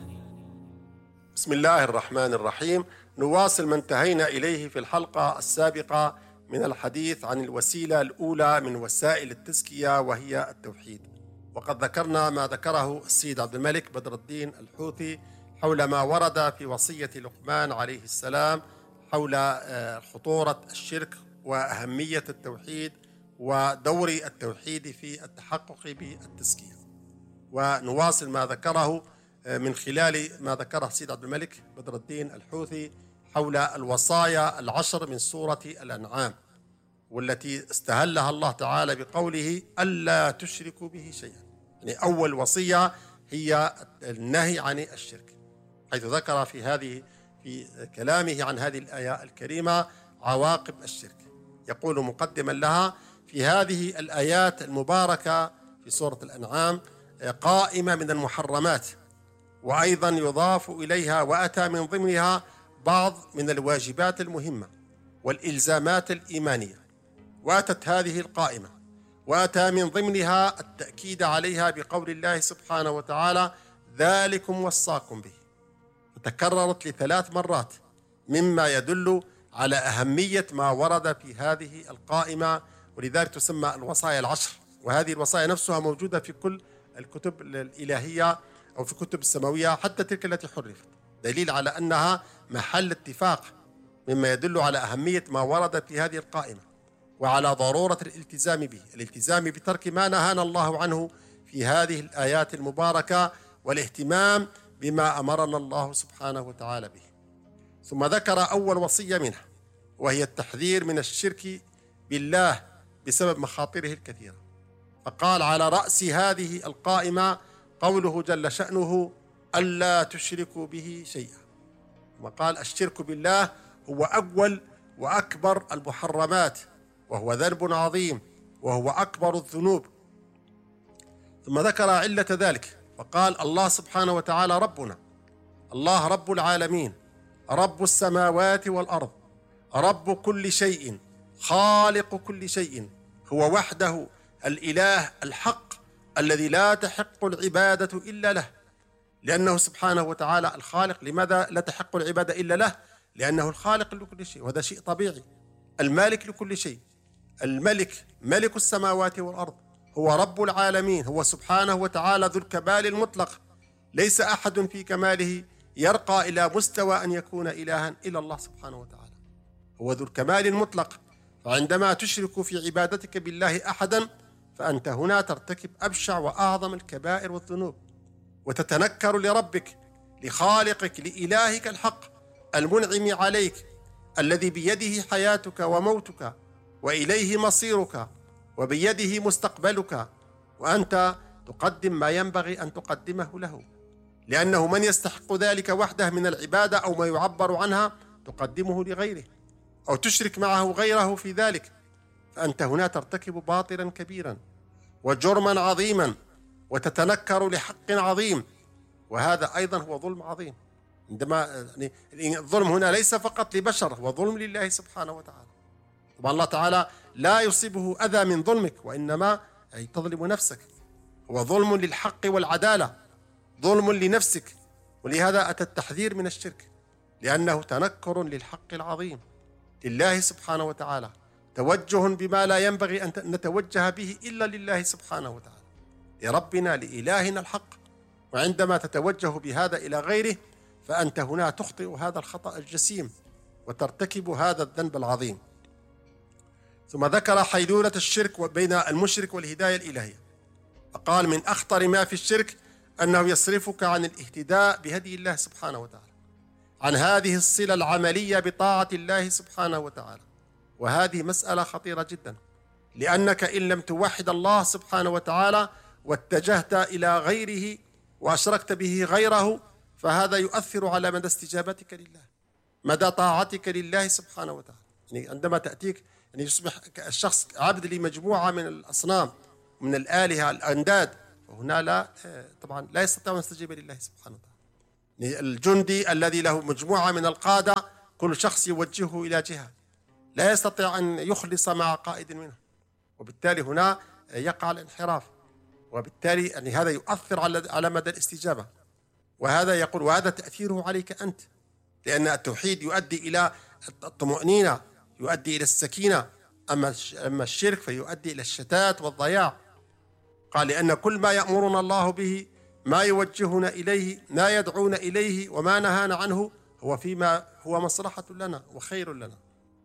بسم الله الرحمن الرحيم. نواصل ما انتهينا إليه في الحلقة السابقة من الحديث عن الوسيلة الأولى من وسائل التزكية وهي التوحيد، وقد ذكرنا ما ذكره السيد عبد الملك بدر الدين الحوثي حول ما ورد في وصية لقمان عليه السلام حول خطورة الشرك وأهمية التوحيد ودور التوحيد في التحقق بالتزكية. ونواصل ما ذكره من خلال ما ذكره السيد عبد الملك بدر الدين الحوثي حول الوصايا العشر من سورة الأنعام، والتي استهلها الله تعالى بقوله ألا تشركوا به شيئا. يعني أول وصية هي النهي عن الشرك، حيث ذكر في كلامه عن هذه الآية الكريمة عواقب الشرك. يقول مقدما لها: في هذه الآيات المباركة في سورة الأنعام قائمة من المحرمات، وأيضا يضاف إليها وأتى من ضمنها بعض من الواجبات المهمة والإلزامات الإيمانية، وأتت هذه القائمة وأتى من ضمنها التأكيد عليها بقول الله سبحانه وتعالى: ذلكم وصاكم به، فتكررت ل3 مرات، مما يدل على أهمية ما ورد في هذه القائمة، ولذلك تسمى الوصايا العشر. وهذه الوصايا نفسها موجودة في كل الكتب الإلهية أو في الكتب السماوية، حتى تلك التي حرفت، دليل على أنها محل اتفاق، مما يدل على أهمية ما ورد في هذه القائمة وعلى ضرورة الالتزام بترك ما نهانا الله عنه في هذه الآيات المباركة، والاهتمام بما أمرنا الله سبحانه وتعالى به. ثم ذكر أول وصية منها، وهي التحذير من الشرك بالله بسبب مخاطره الكثيرة، فقال على رأس هذه القائمة قوله جل شأنه: ألا تشركوا به شيئا. وقال الشرك بالله هو أول وأكبر المحرمات، وهو ذنب عظيم، وهو أكبر الذنوب. ثم ذكر علة ذلك فقال: الله سبحانه وتعالى ربنا، الله رب العالمين، رب السماوات والأرض، رب كل شيء، خالق كل شيء، هو وحده الإله الحق الذي لا تحق العبادة إلا له، لأنه سبحانه وتعالى الخالق. لماذا لا تحق العبادة إلا له؟ لأنه الخالق لكل شيء، وهذا شيء طبيعي. المالك لكل شيء، الملك، ملك السماوات والأرض، هو رب العالمين، هو سبحانه وتعالى ذو الكمال المطلق، ليس أحد في كماله يرقى إلى مستوى أن يكون إلها إلا الله سبحانه وتعالى، هو ذو الكمال المطلق. فعندما تشرك في عبادتك بالله أحدا، فأنت هنا ترتكب أبشع وأعظم الكبائر والذنوب، وتتنكر لربك، لخالقك، لإلهك الحق المنعم عليك، الذي بيده حياتك وموتك، وإليه مصيرك، وبيده مستقبلك، وأنت تقدم ما ينبغي أن تقدمه له، لأنه من يستحق ذلك وحده من العبادة أو ما يعبر عنها تقدمه لغيره، أو تشرك معه غيره في ذلك، فأنت هنا ترتكب باطلا كبيرا وجرما عظيما، وتتنكر لحق عظيم، وهذا أيضا هو ظلم عظيم. عندما الظلم هنا ليس فقط لبشر، هو ظلم لله سبحانه وتعالى. طبعا الله تعالى لا يصيبه أذى من ظلمك، وإنما تظلم نفسك، هو ظلم للحق والعدالة، ظلم لنفسك. ولهذا أتى التحذير من الشرك، لأنه تنكر للحق العظيم لله سبحانه وتعالى، توجه بما لا ينبغي أن نتوجه به إلا لله سبحانه وتعالى، لربنا، لإلهنا الحق. وعندما تتوجه بهذا إلى غيره، فأنت هنا تخطئ هذا الخطأ الجسيم، وترتكب هذا الذنب العظيم. ثم ذكر حيلولة الشرك بين المشرك والهداية الإلهية، فقال: من أخطر ما في الشرك أنه يصرفك عن الاهتداء بهدي الله سبحانه وتعالى، عن هذه الصلة العملية بطاعة الله سبحانه وتعالى. وهذه مسألة خطيرة جدا، لأنك إن لم توحد الله سبحانه وتعالى واتجهت إلى غيره وأشركت به غيره، فهذا يؤثر على مدى استجابتك لله، مدى طاعتك لله سبحانه وتعالى. يعني عندما تأتيك أن يصبح الشخص عبد لمجموعة من الأصنام من الآلهة الأنداد، وهنا لا طبعا لا يستطيع أن يستجيب لله سبحانه وتعالى. الجندي الذي له مجموعة من القادة كل شخص يوجهه إلى جهة لا يستطيع أن يخلص مع قائد منه، وبالتالي هنا يقع الانحراف، وبالتالي يعني هذا يؤثر على مدى الاستجابة. وهذا يقول وهذا تأثيره عليك أنت، لأن التوحيد يؤدي إلى الطمأنينة، يؤدي إلى السكينة، أما الشرك فيؤدي إلى الشتات والضياع. قال لأن كل ما يأمرنا الله به، ما يوجهنا إليه، ما يدعونا إليه، وما نهانا عنه هو فيما هو مصلحة لنا وخير لنا.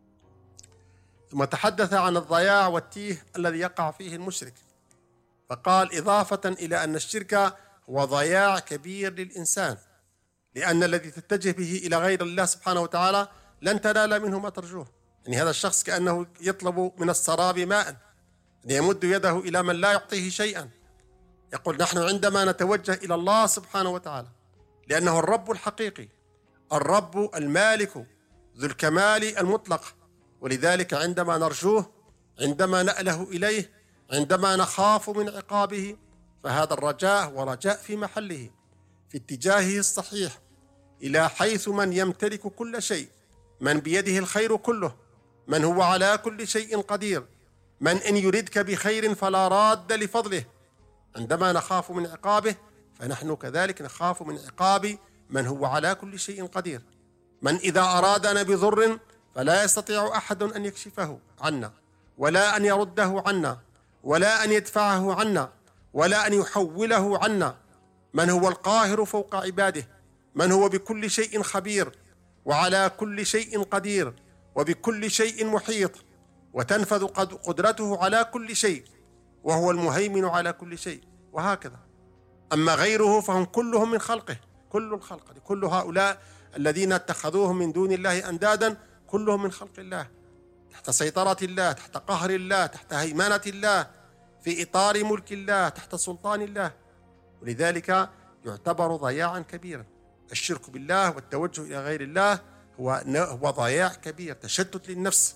ثم تحدث عن الضياع والتيه الذي يقع فيه المشرك، فقال إضافة إلى أن الشرك هو ضياع كبير للإنسان، لأن الذي تتجه به إلى غير الله سبحانه وتعالى لن تنال منه ما ترجوه. يعني هذا الشخص كأنه يطلب من السراب ماء، يعني يمد يده إلى من لا يعطيه شيئا. يقول نحن عندما نتوجه إلى الله سبحانه وتعالى لأنه الرب الحقيقي، الرب المالك ذو الكمال المطلق، ولذلك عندما نرجوه، عندما نأله إليه، عندما نخاف من عقابه، فهذا الرجاء هو رجاء في محله، في اتجاهه الصحيح، إلى حيث من يمتلك كل شيء، من بيده الخير كله، من هو على كل شيء قدير، من إن يردك بخير فلا راد لفضله. عندما نخاف من عقابه فنحن كذلك نخاف من عقاب من هو على كل شيء قدير، من إذا أرادنا بضر فلا يستطيع أحد أن يكشفه عنا، ولا أن يرده عنا، ولا أن يدفعه عنا، ولا أن يحوله عنا، من هو القاهر فوق عباده، من هو بكل شيء خبير، وعلى كل شيء قدير، وبكل شيء محيط، وتنفذ قدرته على كل شيء، وهو المهيمن على كل شيء، وهكذا. أما غيره فهم كلهم من خلقه، كل الخلق، كل هؤلاء الذين اتخذوهم من دون الله أندادا كلهم من خلق الله، تحت سيطرة الله، تحت قهر الله، تحت هيمنة الله، في إطار ملك الله، تحت سلطان الله. ولذلك يعتبر ضياعا كبيرا. الشرك بالله والتوجه إلى غير الله هو ضياع كبير، تشتت للنفس.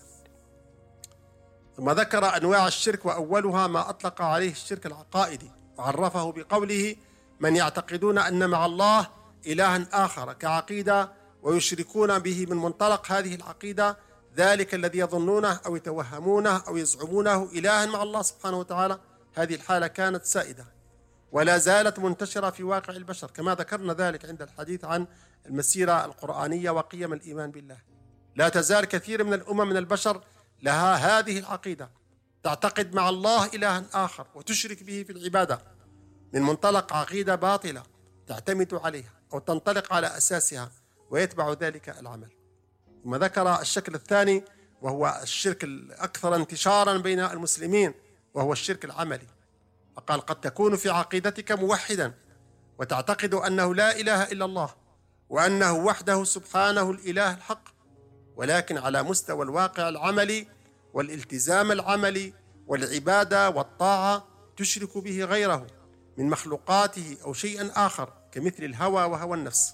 ثم ذكر أنواع الشرك، وأولها ما أطلق عليه الشرك العقائدي، وعرفه بقوله من يعتقدون أن مع الله إلها آخر كعقيدة ويشركون به من منطلق هذه العقيدة ذلك الذي يظنونه أو يتوهمونه أو يزعمونه إلها مع الله سبحانه وتعالى. هذه الحالة كانت سائدة ولا زالت منتشرة في واقع البشر، كما ذكرنا ذلك عند الحديث عن المسيرة القرآنية وقيم الإيمان بالله. لا تزال كثير من الأمم من البشر لها هذه العقيدة، تعتقد مع الله إلها آخر وتشرك به في العبادة من منطلق عقيدة باطلة تعتمد عليها أو تنطلق على أساسها ويتبع ذلك العمل. ثم ذكر الشكل الثاني وهو الشرك الأكثر انتشارا بين المسلمين، وهو الشرك العملي. فقال قد تكون في عقيدتك موحدا وتعتقد أنه لا إله إلا الله وأنه وحده سبحانه الإله الحق، ولكن على مستوى الواقع العملي والالتزام العملي والعبادة والطاعة تشرك به غيره من مخلوقاته أو شيئا آخر كمثل الهوى وهوى النفس.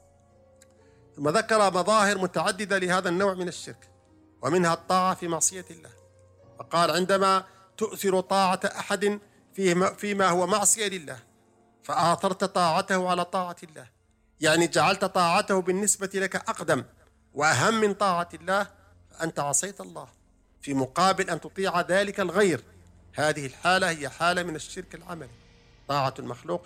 ثم ذكر مظاهر متعددة لهذا النوع من الشرك، ومنها الطاعة في معصية الله. فقال عندما تؤثر طاعة أحد فيما هو معصية لله فآثرت طاعته على طاعة الله، يعني جعلت طاعته بالنسبة لك أقدم وأهم من طاعة الله، فأنت عصيت الله في مقابل أن تطيع ذلك الغير. هذه الحالة هي حالة من الشرك العملي، طاعة المخلوق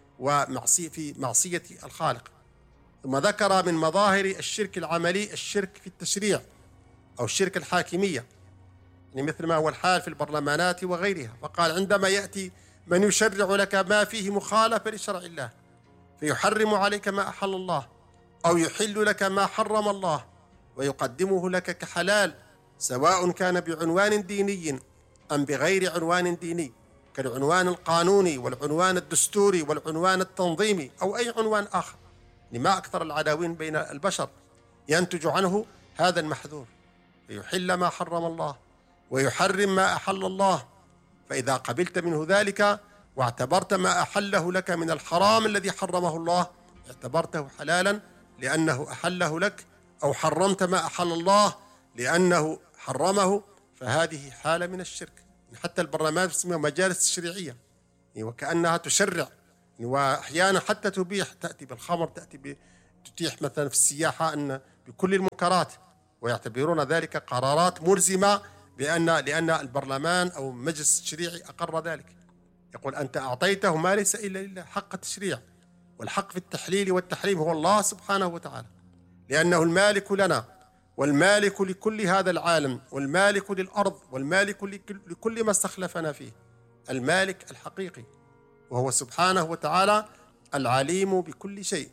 في معصية الخالق. ثم ذكر من مظاهر الشرك العملي الشرك في التشريع أو الشرك الحاكمية، يعني مثل ما هو الحال في البرلمانات وغيرها. فقال عندما يأتي من يشرع لك ما فيه مخالفة لشرع الله فيحرم عليك ما أحل الله أو يحل لك ما حرم الله ويقدمه لك كحلال، سواء كان بعنوان ديني أم بغير عنوان ديني، كالعنوان القانوني والعنوان الدستوري والعنوان التنظيمي أو أي عنوان آخر. لما أكثر العداوين بين البشر ينتج عنه هذا المحذور، فيحل ما حرم الله ويحرم ما أحل الله. فإذا قبلت منه ذلك واعتبرت ما أحله لك من الحرام الذي حرمه الله اعتبرته حلالا لأنه أحله لك، أو حرمت ما أحل الله لأنه حرمه، فهذه حالة من الشرك. حتى البرلمان تسميها مجالس تشريعية، وكأنها تشرع، وأحيانا حتى تبيح، تأتي بالخمر، تتيح مثلا في السياحة أن بكل المنكرات، ويعتبرون ذلك قرارات ملزمة لأن البرلمان أو المجلس التشريعي أقر ذلك. يقول أنت أعطيته ما ليس إلا لله، حق التشريع، والحق في التحليل والتحريم هو الله سبحانه وتعالى، لأنه المالك لنا والمالك لكل هذا العالم والمالك للأرض والمالك لكل ما استخلفنا فيه، المالك الحقيقي، وهو سبحانه وتعالى العليم بكل شيء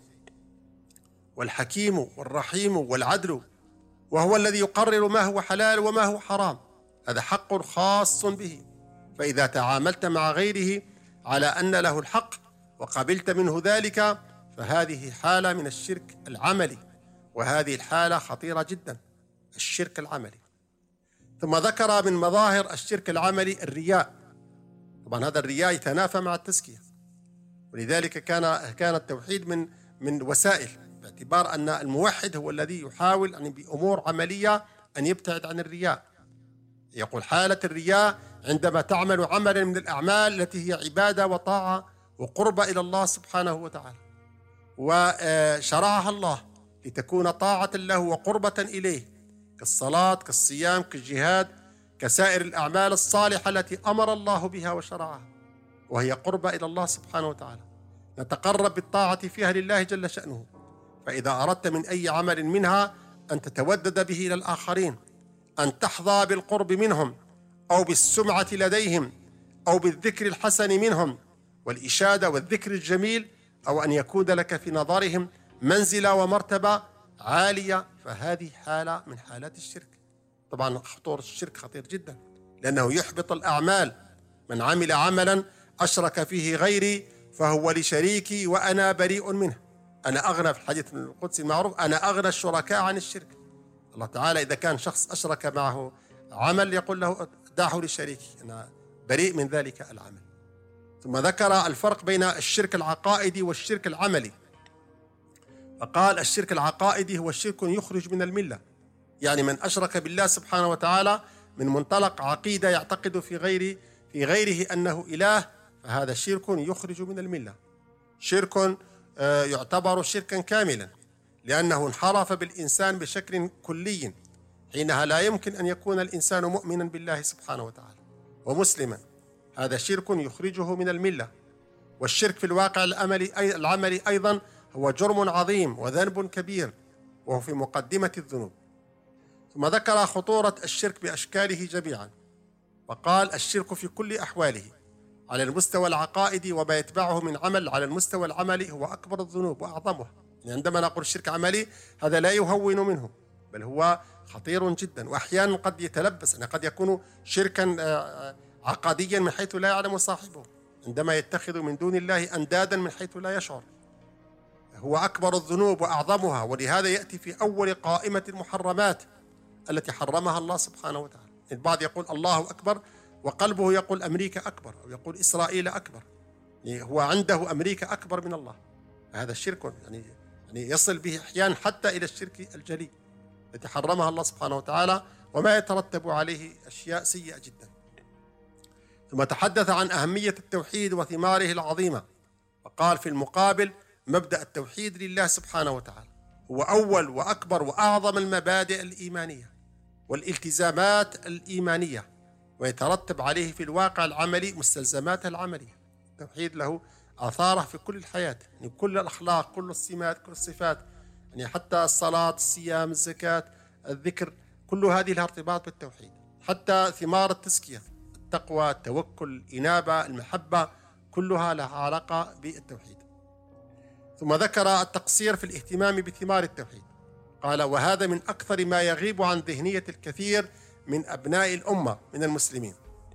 والحكيم والرحيم والعدل، وهو الذي يقرر ما هو حلال وما هو حرام. هذا حق خاص به، فإذا تعاملت مع غيره على أن له الحق وقبلت منه ذلك فهذه حالة من الشرك العملي، وهذه الحالة خطيرة جدا، الشرك العملي. ثم ذكر من مظاهر الشرك العملي الرياء. طبعا هذا الرياء يتنافى مع التزكية، ولذلك كان التوحيد من وسائل، باعتبار أن الموحد هو الذي يحاول أن بأمور عملية أن يبتعد عن الرياء. يقول حالة الرياء عندما تعمل عملا من الأعمال التي هي عبادة وطاعة وقرب إلى الله سبحانه وتعالى، وشرعها الله لتكون طاعة له وقربة إليه، كالصلاة كالصيام كالجهاد كسائر الأعمال الصالحة التي أمر الله بها وشرعها، وهي قربة إلى الله سبحانه وتعالى، نتقرب بالطاعة فيها لله جل شأنه. فإذا أردت من أي عمل منها أن تتودد به إلى الآخرين، أن تحظى بالقرب منهم أو بالسمعة لديهم أو بالذكر الحسن منهم والإشادة والذكر الجميل، أو أن يكون لك في نظرهم منزلة ومرتبة عالية، فهذه حالة من حالات الشرك. طبعا خطور الشرك خطير جدا، لأنه يحبط الأعمال. من عمل عملا أشرك فيه غيري فهو لشريكي وأنا بريء منه. أنا أغنى، في الحديث القدسي المعروف، أنا أغنى الشركاء عن الشرك. الله تعالى إذا كان شخص أشرك معه عمل يقول له دعه لشريكي، أنا بريء من ذلك العمل. ثم ذكر الفرق بين الشرك العقائدي والشرك العملي، فقال الشرك العقائدي هو الشرك يخرج من الملة، يعني من أشرك بالله سبحانه وتعالى من منطلق عقيدة يعتقد في غيره أنه إله، فهذا شرك يخرج من الملة، شرك يعتبر شركا كاملا، لأنه انحرف بالإنسان بشكل كلي، حينها لا يمكن أن يكون الإنسان مؤمنا بالله سبحانه وتعالى ومسلما، هذا شرك يخرجه من الملة. والشرك في الواقع العملي أيضا هو جرم عظيم وذنب كبير، وهو في مقدمة الذنوب. ثم ذكر خطورة الشرك بأشكاله جميعا، وقال الشرك في كل أحواله على المستوى العقائدي وما يتبعه من عمل على المستوى العملي هو أكبر الذنوب وأعظمها. يعني عندما نقول الشرك عملي هذا لا يهون منه، بل هو خطير جدا، وأحيانا قد يتلبس، يعني قد يكون شركا عقديا من حيث لا يعلم صاحبه، عندما يتخذ من دون الله أندادا من حيث لا يشعر، هو أكبر الذنوب وأعظمها، ولهذا يأتي في أول قائمة المحرمات التي حرمها الله سبحانه وتعالى. البعض يقول الله أكبر وقلبه يقول أمريكا أكبر، أو يقول إسرائيل أكبر، يعني هو عنده أمريكا أكبر من الله. هذا الشرك يعني يصل به أحيانا حتى إلى الشرك الجلي التي حرمها الله سبحانه وتعالى، وما يترتب عليه أشياء سيئة جدا. ثم تحدث عن أهمية التوحيد وثماره العظيمة، وقال في المقابل مبدأ التوحيد لله سبحانه وتعالى هو أول وأكبر وأعظم المبادئ الإيمانية والالتزامات الإيمانية، ويترتب عليه في الواقع العملي مستلزمات العملية. التوحيد له آثاره في كل الحياة، يعني كل الأخلاق، كل السمات، كل الصفات، يعني حتى الصلاة، الصيام، الزكاة، الذكر، كل هذه لها ارتباط بالتوحيد. حتى ثمار التزكية، التقوى، التوكل، الإنابة، المحبة، كلها لها علاقة بالتوحيد. ثم ذكر التقصير في الاهتمام بثمار التوحيد، قال وهذا من أكثر ما يغيب عن ذهنية الكثير من أبناء الأمة من المسلمين،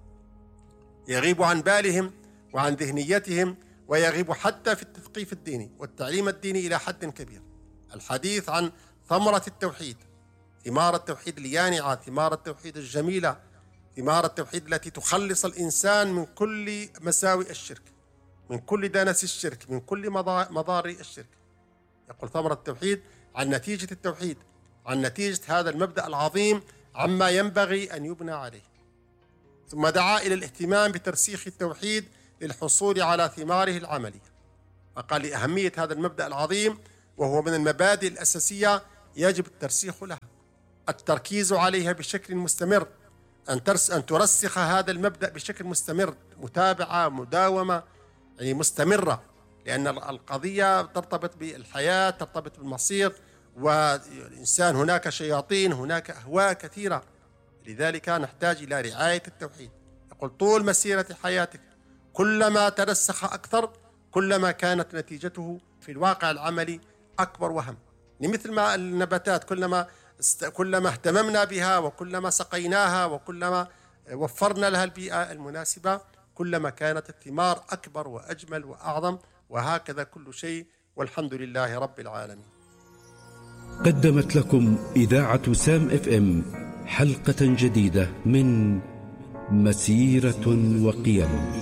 يغيب عن بالهم وعن ذهنيتهم، ويغيب حتى في التثقيف الديني والتعليم الديني إلى حد كبير. الحديث عن ثمرة التوحيد، ثمار التوحيد اليانعة، ثمار التوحيد الجميلة، ثمار التوحيد التي تخلص الإنسان من كل مساوئ الشرك، من كل دنس الشرك، من كل مضار الشرك. يقول ثمرة التوحيد عن نتيجة التوحيد، عن نتيجة هذا المبدأ العظيم عما ينبغي أن يبنى عليه. ثم دعا إلى الاهتمام بترسيخ التوحيد للحصول على ثماره العملية. وقال لأهمية هذا المبدأ العظيم، وهو من المبادئ الأساسية يجب الترسيخ لها، التركيز عليها بشكل مستمر، أن ترسخ هذا المبدأ بشكل مستمر، متابعة مداومة يعني مستمرة، لأن القضية ترتبط بالحياة، ترتبط بالمصير، والإنسان هناك شياطين، هناك أهواء كثيرة، لذلك نحتاج إلى رعاية التوحيد. يقول طول مسيرة حياتك كلما ترسخ أكثر كلما كانت نتيجته في الواقع العملي أكبر وهم. مثل ما النباتات كلما اهتممنا بها وكلما سقيناها وكلما وفرنا لها البيئة المناسبة كلما كانت الثمار أكبر وأجمل وأعظم، وهكذا كل شيء، والحمد لله رب العالمين. قدمت لكم إذاعة سام FM حلقة جديدة من مسيرة وقيم.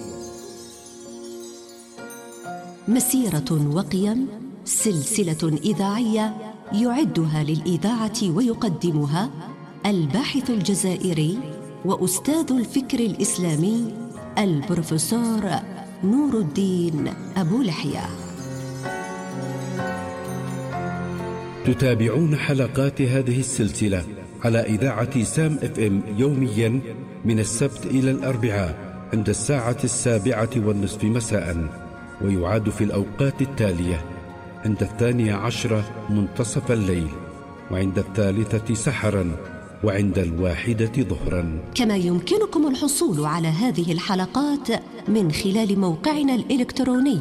مسيرة وقيم، سلسلة إذاعية يعدها للإذاعة ويقدمها الباحث الجزائري وأستاذ الفكر الإسلامي البروفيسور نور الدين أبو لحية. تتابعون حلقات هذه السلسلة على إذاعة سام FM يوميا من السبت إلى الأربعاء عند 7:07 مساء، ويعاد في الأوقات التالية: عند 12 منتصف الليل، وعند 3 سحرا، وعند 1 ظهرا. كما يمكنكم الحصول على هذه الحلقات من خلال موقعنا الإلكتروني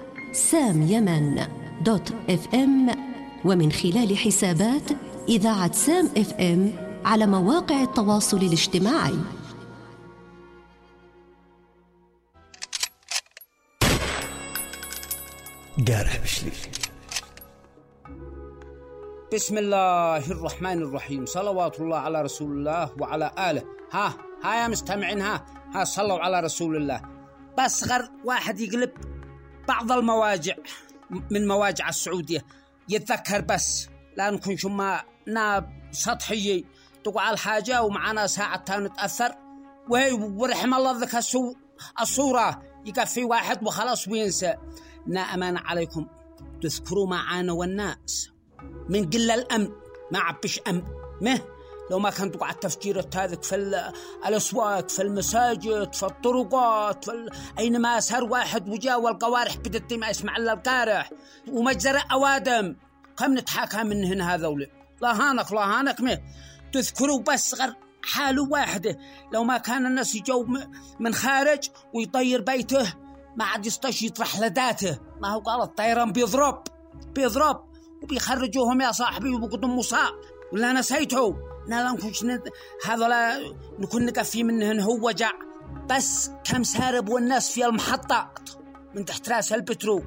samyaman.fm، ومن خلال حسابات إذاعة سام FM على مواقع التواصل الاجتماعي. قارح بشلي. بسم الله الرحمن الرحيم، صلوات الله على رسول الله وعلى آله. ها يا مستمعين، ها صلوا على رسول الله. بصغر واحد يقلب بعض المواجع من مواجع السعودية يتذكر، بس لا نكون شما ناب سطحية تقع الحاجة ومعنا ساعة نتأثر، ورحم الله ذك الصورة يكفي واحد وخلاص وينسى. أمان عليكم تذكروا معانا والناس من قلة الأمن، ما عبش أمن لو ما كان تقع التفجيرات هذه في الأسواق، في المساجد، في الطرقات، أينما سهر واحد وجاء والقوارح بدت ما يسمع إلا القارح ومجزرة أوادم. كم نتحاكى من هنا هذولي؟ لا هانك تذكروا بس غير حاله واحدة، لو ما كان الناس يجوا من خارج ويطير بيته ما عاد يستشيط رحلته. ما هو قال الطيران بيضرب وبيخرجوهم يا صاحبي وبقدم مصاب، ولا نسيته لا نكونش هذا لا نكون نكفي منهن. هو وجع بس كم سارب والناس في المحطات من تحت راس البترو،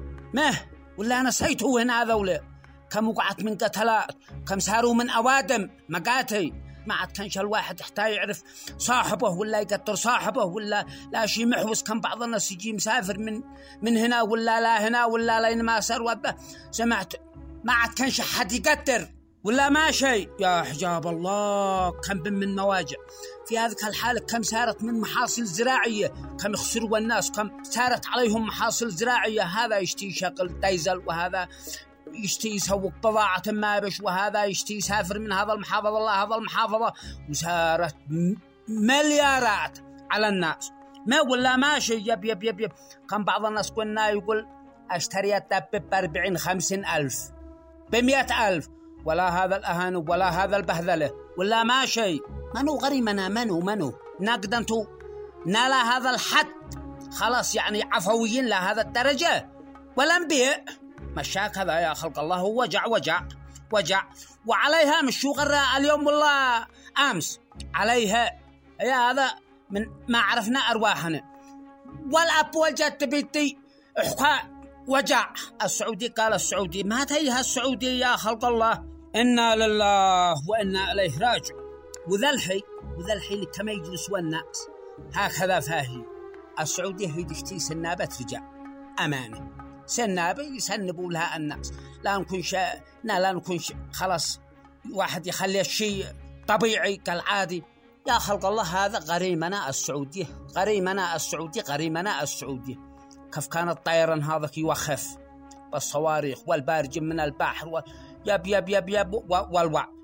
ولا نسيته هنا هذولا كم وقعت من قتلات، كم ساروا من أوادم مقاتي. ما عاد كانش الواحد يحتاج يعرف صاحبه ولا يقتر صاحبه ولا لا شيء محوس. كم بعض الناس يجي مسافر من هنا ولا لا هنا ولا لين ما سار سمعت ما عاد كانش حد يقتر ولا ما شيء. يا حجاب الله كم من مواجع في هذه الحالة. كم سارت من محاصيل زراعية، كم خسروا الناس، كم سارت عليهم محاصيل زراعية. هذا يشتي شغل ديزل، وهذا يشتي يسوق بضاعة ما بش، وهذا يشتي يسافر من هذا المحافظة لهذا المحافظة، وسارت مليارات على الناس. ما ولا ماشي يب كم بعض الناس كنا يقول اشتري الدبب ب40 50 ألف ب100 ألف، ولا هذا الأهان ولا هذا البهذلة ولا ماشي. منو غريمنا منو نقد انتو نالا هذا الحد خلاص، يعني عفويين لهذا الدرجة ولا نبيع مشاك. هذا يا خلق الله هو وجع وعليها مش غير اليوم والله أمس عليها. يا هذا من ما عرفنا أرواحنا. والأب والجد بيتي إحقاء وجع. السعودي قال السعودي ما تيها السعودي يا خلق الله، إنا لله وإنا إليه راجع. وذا الحي كما يجلس والناس هكذا فاهي. السعودية هي دشتي سنابة رجال أمانة، سنابة يسنبوا لها الناس. لا نكون خلاص واحد يخلي الشيء طبيعي كالعادي. يا خلق الله هذا غريمنا السعودية، غريمنا السعودية، غريمنا السعودية. كيف كان الطيران هذا يوخف بالصواريخ والبارج من البحر يب يب يب يب والوع.